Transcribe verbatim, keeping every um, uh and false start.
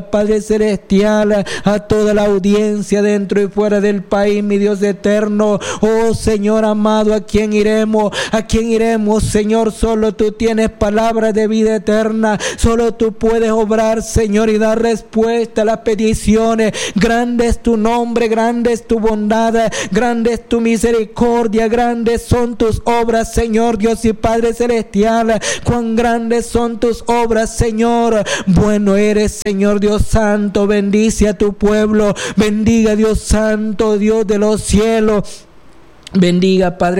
Padre celestial, a toda la audiencia dentro y fuera del país, mi Dios eterno. Oh Señor amado, ¿a quién iremos? ¿A quién iremos, Señor? Solo tú tienes palabra de vida eterna. Solo tú puedes obrar, Señor, y dar respuesta a las peticiones. Grande es tu nombre, grande es tu bondad, grande es tu misericordia, grandes son tus obras, Señor Dios y Padre celestial. Cuán grandes son tus obras, Señor. Bueno eres, Señor Dios santo. Bendice a tu pueblo. Bendiga, Dios santo, Dios de los cielos. Bendiga, Padre